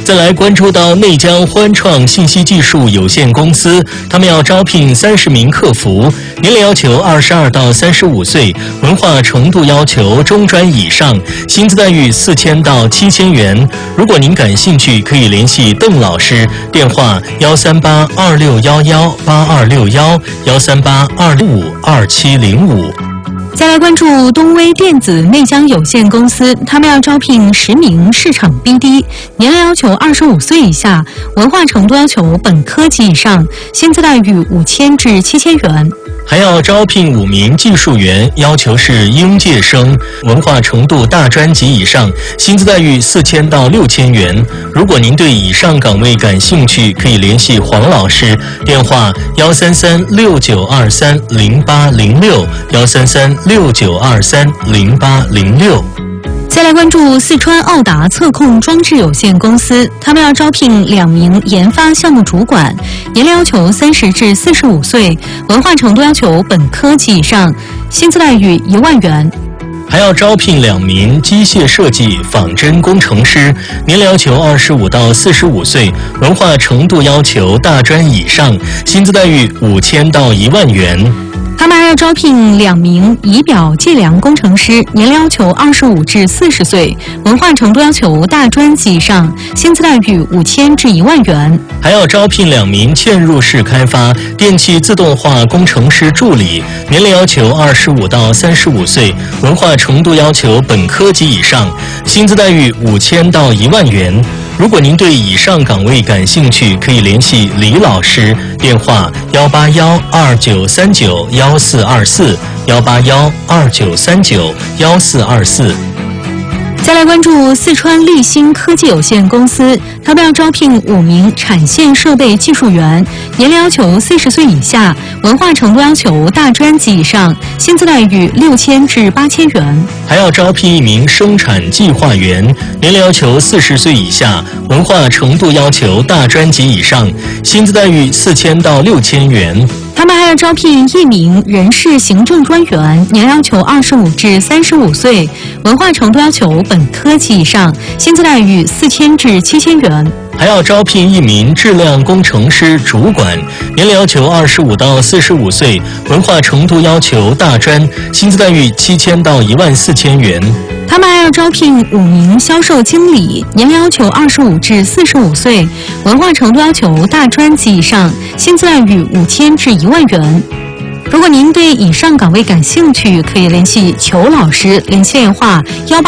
再来关注到内江欢创信息技术有限公司，他们要招聘30名客服，年龄要求22到35岁，文化程度要求中专以上，薪资待遇4000到7000元。如果您感兴趣，可以联系邓老师，电话13826118261，138252705。 再来关注东威电子内江有限公司，他们要招聘10名市场 BD， 年龄要求25岁以下，文化程度要求本科及以上，薪资待遇5000至7000元。 还要招聘5名技术员，要求是应届生，文化程度大专及以上，薪资待遇4000到6000元。如果您对以上岗位感兴趣，可以联系黄老师，电话13369230806，13369230806。 再来关注四川奥达测控装置有限公司，他们要招聘2名研发项目主管，年龄要求30至45岁，文化程度要求本科及以上，薪资待遇1万元。 还要招聘2名机械设计仿真工程师，年龄要求25到45岁，文化程度要求大专以上，薪资待遇5000到1万元。 他们还要招聘2名仪表计量工程师，年龄要求25至40岁，文化程度要求大专及以上，薪资待遇5000至1万元。 还要招聘2名嵌入式开发电气自动化工程师助理，年龄要求25到35岁，文化程度要求本科及以上，薪资待遇5000到1万元。如果您对以上岗位感兴趣，可以联系李老师，电话18129391424，18129391424。 再来关注四川立新科技有限公司，他们要招聘5名产线设备技术员，年龄要求40岁以下，文化程度要求大专及以上，薪资待遇6000至8000元。 还要招聘1名生产计划员，年龄要求40岁以下，文化程度要求大专及以上，薪资待遇4000到6000元。 他们还要招聘1名人事行政专员，年龄要求25至35岁，文化程度要求本科及以上，薪资待遇4000至7000元。 还要招聘1名质量工程师主管，年龄要求25到45岁，文化程度要求大专，薪资待遇7000到14000元。 他们还要招聘5名销售经理，年龄要求25至45岁，文化程度要求大专及以上，薪资待遇5000至1万元。如果您对以上岗位感兴趣，可以联系裘老师，联系电话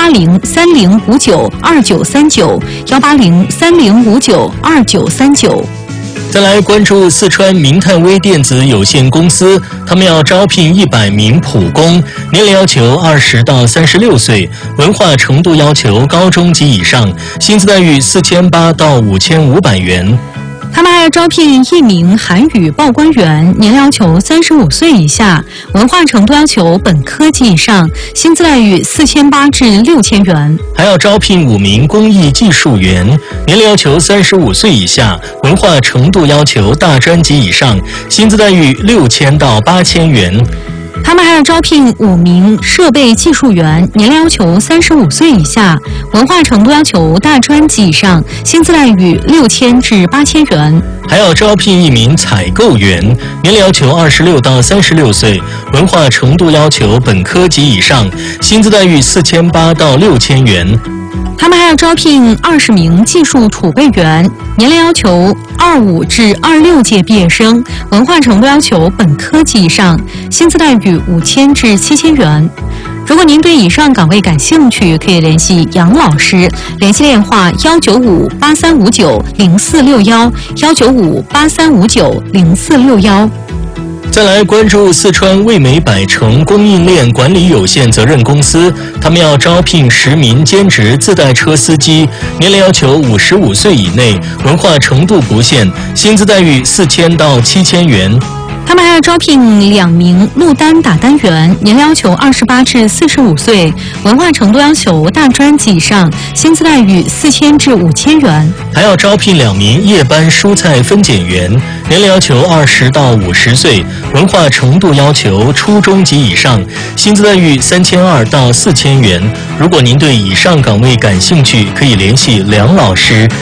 18030592939，18030592939。 再来关注四川明泰微电子有限公司，他们要招聘100名普工，年龄要求20到36岁，文化程度要求高中及以上，薪资待遇4800到5500元。 他们还要招聘1名韩语报关员，年龄要求35岁以下，文化程度要求本科及以上，薪资待遇4800至6000元。 还要招聘5名工艺技术员，年龄要求35岁以下，文化程度要求大专及以上，薪资待遇6000到8000元。 他们还要招聘5名设备技术员，年龄要求35岁以下，文化程度要求大专及以上，薪资待遇6000至8000元。 还要招聘1名采购员，年龄要求26到36岁，文化程度要求本科及以上，薪资待遇4800到6000元。 他们还要招聘20名技术储备员，年龄要求25至26届毕业生，文化程度要求本科及以上，薪资待遇5000至7000元。如果您对以上岗位感兴趣，可以联系杨老师，联系电话19583590461，19583590461。 再来关注四川味美百城供应链管理有限责任公司，他们要招聘10名兼职自带车司机，年龄要求55岁以内，文化程度不限，薪资待遇4000到7000元。 他们还要招聘2名录单打单员，年龄要求28至45岁，文化程度要求大专及以上，薪资待遇4000至5000元。 还要招聘2名夜班蔬菜分拣员，年龄要求20到50岁，文化程度要求初中及以上，薪资待遇3200到4000元。如果您对以上岗位感兴趣，可以联系梁老师，